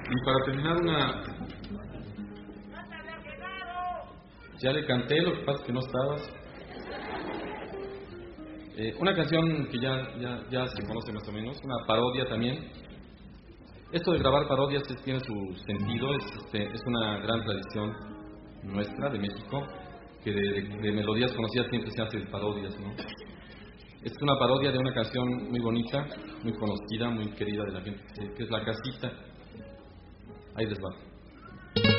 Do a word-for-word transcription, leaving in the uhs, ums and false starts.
Y para terminar, una... Ya le canté, lo que pasa es que no estabas. Eh, una canción que ya, ya, ya se conoce más o menos, una parodia también. Esto de grabar parodias es, tiene su sentido, es, este, es una gran tradición nuestra, de México, que de, de, de melodías conocidas siempre se hacen parodias, ¿no? Es una parodia de una canción muy bonita, muy conocida, muy querida de la gente, que es La Casita. Ahí les va.